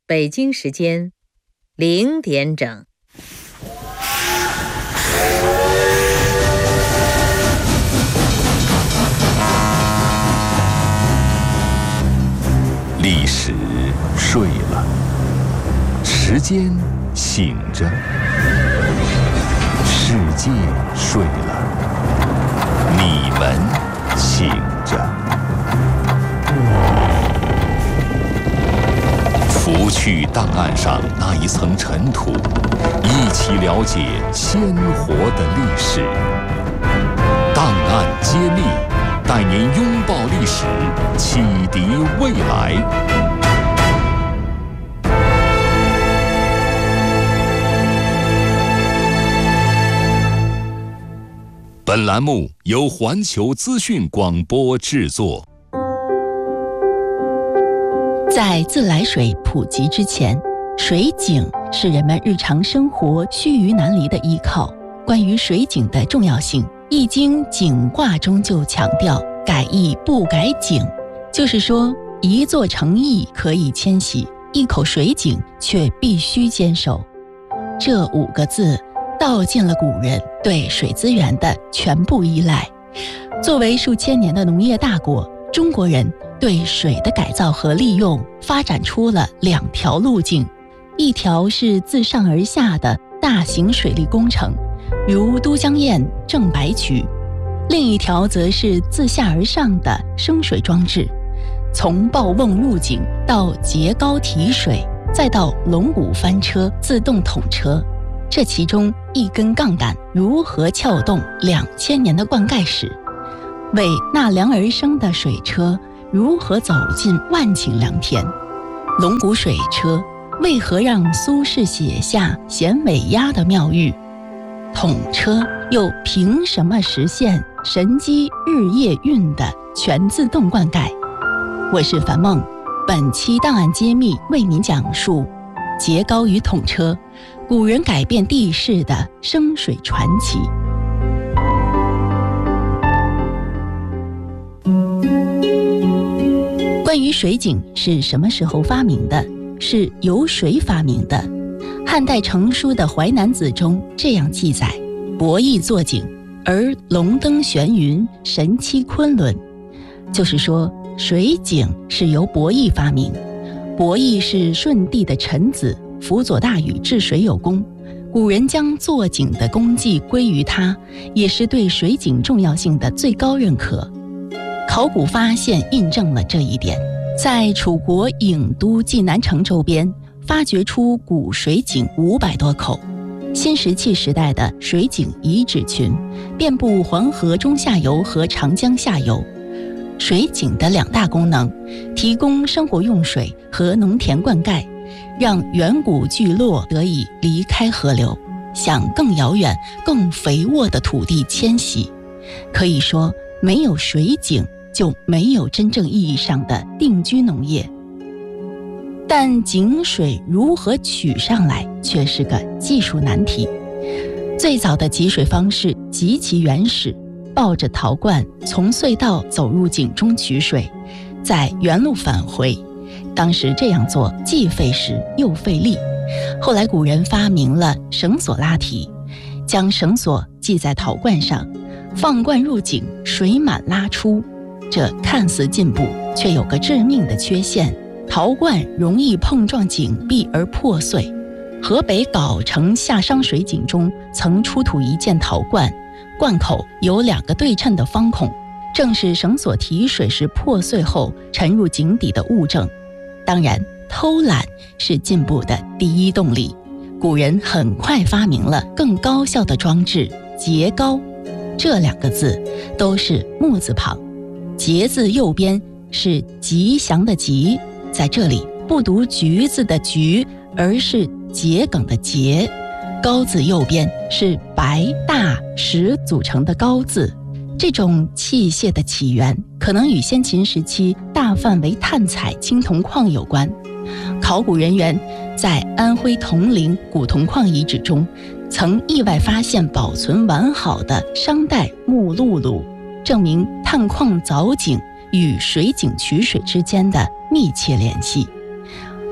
北京时间0点整。 历史睡了，时间醒着，世界睡了，你们醒着。拂去档案上那一层尘土，一起了解鲜活的历史。档案揭秘，带您拥抱历史，启迪未来。本栏目由环球资讯广播制作。 在自来水普及之前，水井是人们日常生活须臾难离的依靠。关于水井的重要性，《易经·井卦》中就强调改易不改井，就是说一座城邑可以迁徙，一口水井却必须坚守。这5个字道尽了古人对水资源的全部依赖。作为数千年的农业大国，中国人对水的改造和利用发展出了2条路径，一条是自上而下的大型水利工程，如都江堰、郑白渠；另一条则是自下而上的升水装置，从抱瓮入井到截高提水，再到龙骨翻车、自动桶车。这其中一根杠杆如何撬动2000年的灌溉史，为纳凉而生的水车如何走进万顷良田，龙骨水车为何让苏轼写下衔尾押的妙语，桶车又凭什么实现神机日夜运的全自动灌溉？我是樊梦，本期档案揭秘为您讲述截高与桶车，古人改变地势的升水传奇。关于水井是什么时候发明的，是由谁发明的？汉代成书的《淮南子》中这样记载：伯益作井，而龙登玄云，神栖昆仑。就是说，水井是由伯益发明。伯益是舜帝的臣子，辅佐大禹治水有功，古人将做井的功绩归于他，也是对水井重要性的最高认可。考古发现印证了这一点，在楚国郢都济南城周边发掘出古水井500多口。新石器时代的水井遗址群遍布黄河中下游和长江下游。水井的2大功能，提供生活用水和农田灌溉，让远古聚落得以离开河流，向更遥远、更肥沃的土地迁徙。可以说，没有水井就没有真正意义上的定居农业。但井水如何取上来却是个技术难题。最早的汲水方式极其原始，抱着陶罐从隧道走入井中取水，再原路返回。当时这样做既费时又费力。后来古人发明了绳索拉提，将绳索系在陶罐上，放罐入井，水满拉出。这看似进步，却有个致命的缺陷，陶罐容易碰撞井壁而破碎。河北藁城夏商水井中曾出土一件陶罐，罐口有2个对称的方孔，正是绳索提水时破碎后沉入井底的物证。当然，偷懒是进步的第一动力。古人很快发明了更高效的装置截高，这2个字都是木字旁，节字右边是吉祥的吉，在这里不读橘子的橘，而是桔梗的桔。高字右边是白大石组成的高字。这种器械的起源可能与先秦时期大范围探采青铜矿有关。考古人员在安徽铜陵古铜矿遗址中曾意外发现保存完好的商代木辘轳，证明探矿凿井与水井取水之间的密切联系。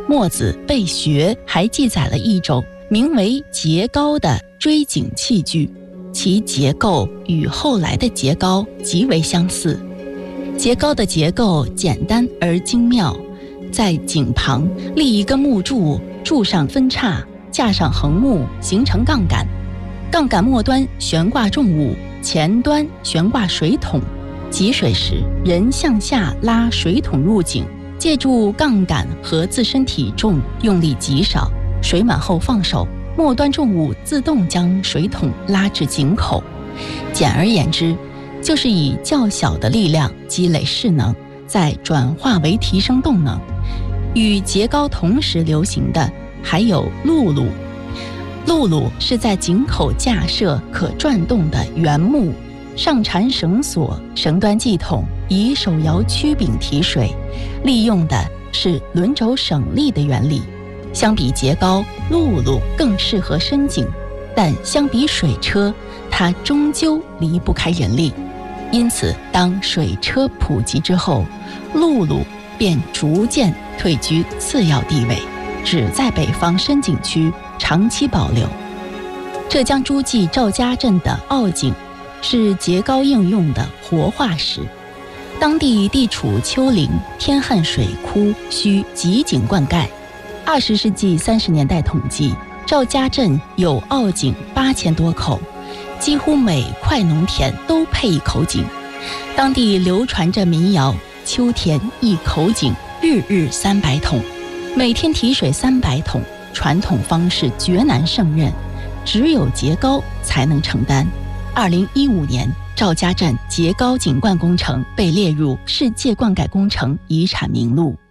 墨子《备学》还记载了一种名为节膏的锥井器具，其结构与后来的节膏极为相似。节膏的结构简单而精妙，在井旁立一个木柱，柱上分叉，架上横木，形成杠杆。杠杆末端悬挂重物，前端悬挂水桶。汲水时，人向下拉水桶入井，借助杠杆和自身体重用力极少，水满后放手，末端重物自动将水桶拉至井口。简而言之，就是以较小的力量积累势能，再转化为提升动能。与节膏同时流行的还有辘轳。辘轳是在井口架设可转动的圆木，上缠绳索，绳端系桶，以手摇曲柄提水，利用的是轮轴省力的原理。相比节膏，辘轳更适合深井，但相比水车，它终究离不开人力。因此，当水车普及之后，辘轳便逐渐退居次要地位，只在北方深井区长期保留。浙江诸暨赵家镇的坳井是节膏应用的活化石。当地地处丘陵，天旱水枯，需集井灌溉。20世纪30年代统计，赵家镇有坳井8000多口，几乎每块农田都配一口井。当地流传着民谣：秋田一口井，日日300桶。每天提水300桶，传统方式绝难胜任，只有节膏才能承担。2015年，赵家镇节膏井灌工程被列入世界灌溉工程遗产名录。